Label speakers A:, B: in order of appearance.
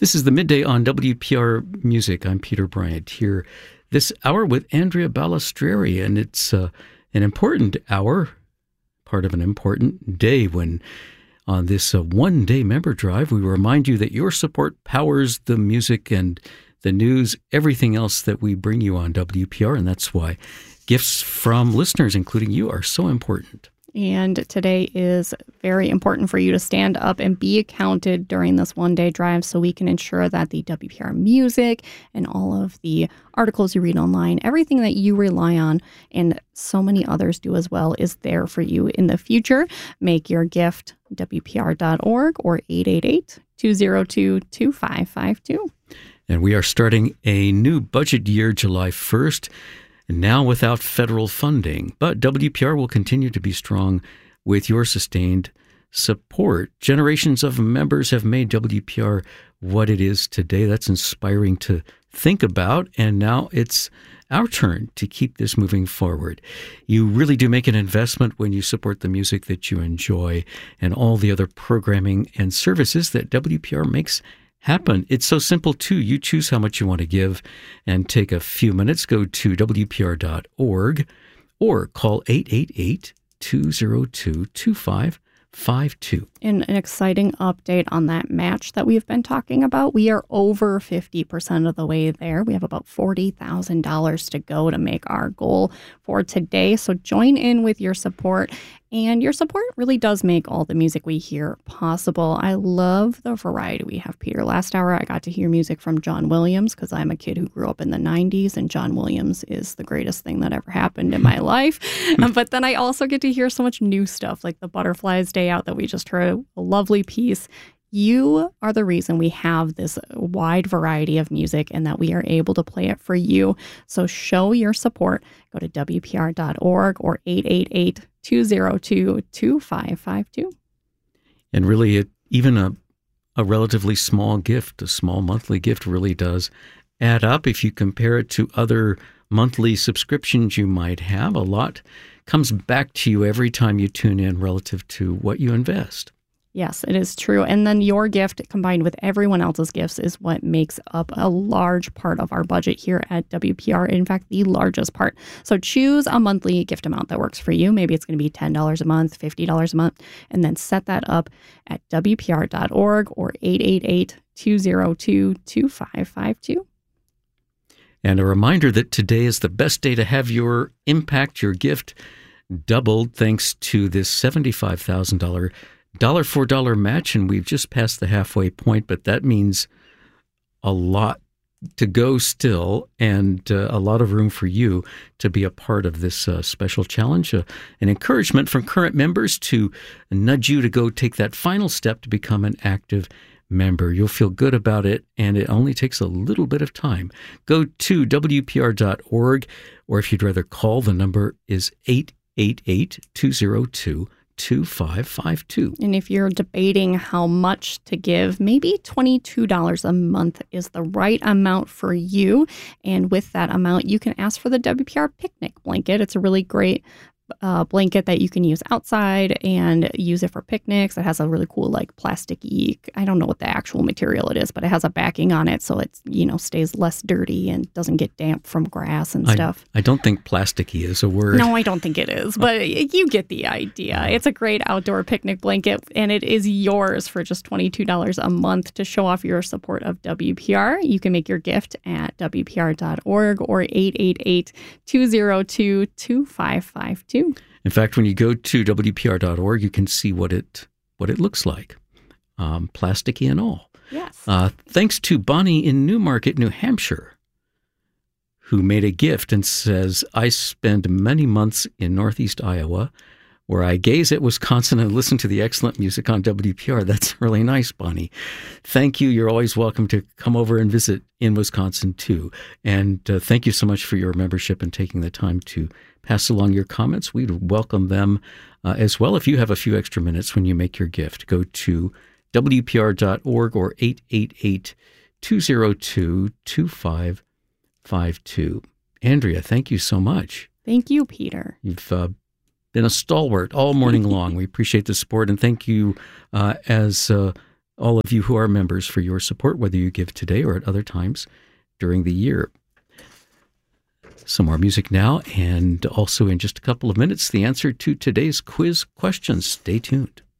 A: This is the Midday on WPR Music. I'm Peter Bryant here this hour with Andrea Balistreri, and it's an important hour, part of an important day when on this one-day member drive, we remind you that your support powers the music and the news, everything else that we bring you on WPR, and that's why gifts from listeners, including you, are so important.
B: And today is very important for you to stand up and be accounted during this one-day drive so we can ensure that the WPR music and all of the articles you read online, everything that you rely on and so many others do as well, is there for you in the future. Make your gift WPR.org or 888-202-2552.
A: And we are starting a new budget year July 1st. Now without federal funding, but WPR will continue to be strong with your sustained support. Generations of members have made WPR what it is today. That's inspiring to think about, and now it's our turn to keep this moving forward. You really do make an investment when you support the music that you enjoy and all the other programming and services that WPR makes happen. It's so simple, too. You choose how much you want to give and take a few minutes. Go to WPR.org or call 888-202-2552.
B: And an exciting update on that match that we've been talking about. We are over 50% of the way there. We have about $40,000 to go to make our goal for today. So join in with your support. And your support really does make all the music we hear possible. I love the variety we have, Peter. Last hour, I got to hear music from John Williams because I'm a kid who grew up in the 90s, and John Williams is the greatest thing that ever happened in my life. But then I also get to hear so much new stuff, like the Butterflies Day Out that we just heard, a lovely piece. You are the reason we have this wide variety of music and that we are able to play it for you. So show your support. Go to WPR.org or 888-202-2552.
A: And really, even a relatively small gift, a small monthly gift really does add up. If you compare it to other monthly subscriptions you might have, a lot comes back to you every time you tune in relative to what you invest.
B: Yes, it is true. And then your gift combined with everyone else's gifts is what makes up a large part of our budget here at WPR. In fact, the largest part. So choose a monthly gift amount that works for you. Maybe it's going to be $10 a month, $50 a month, and then set that up at WPR.org or 888-202-2552.
A: And a reminder that today is the best day to have your impact, your gift, doubled thanks to this $75,000 dollar for dollar match, and we've just passed the halfway point, but that means a lot to go still, and a lot of room for you to be a part of this special challenge. An encouragement from current members to nudge you to go take that final step to become an active member. You'll feel good about it, and it only takes a little bit of time. Go to WPR.org, or if you'd rather call, the number is 888-202-2552. And
B: if you're debating how much to give, maybe $22 a month is the right amount for you. And with that amount, you can ask for the WPR picnic blanket. It's a really great blanket that you can use outside and use it for picnics. It has a really cool, like, plasticky, I don't know what the actual material it is, but it has a backing on it so it, stays less dirty and doesn't get damp from grass and stuff.
A: I don't think plasticky is a word.
B: No, I don't think it is, but you get the idea. It's a great outdoor picnic blanket, and it is yours for just $22 a month to show off your support of WPR. You can make your gift at WPR.org or 888-202-2552.
A: In fact, when you go to WPR.org, you can see what it looks like, plasticky and all.
B: Yes.
A: Thanks to Bonnie in Newmarket, New Hampshire, who made a gift and says, I spend many months in Northeast Iowa where I gaze at Wisconsin and listen to the excellent music on WPR. That's really nice, Bonnie. Thank you. You're always welcome to come over and visit in Wisconsin, too. And thank you so much for your membership and taking the time to pass along your comments. We'd welcome them as well. If you have a few extra minutes when you make your gift, go to WPR.org or 888-202-2552. Andrea, thank you so much.
B: Thank you, Peter.
A: You've been a stalwart all morning long. We appreciate the support, and thank you as all of you who are members for your support, whether you give today or at other times during the year. Some more music now, and also in just a couple of minutes, the answer to today's quiz questions. Stay tuned.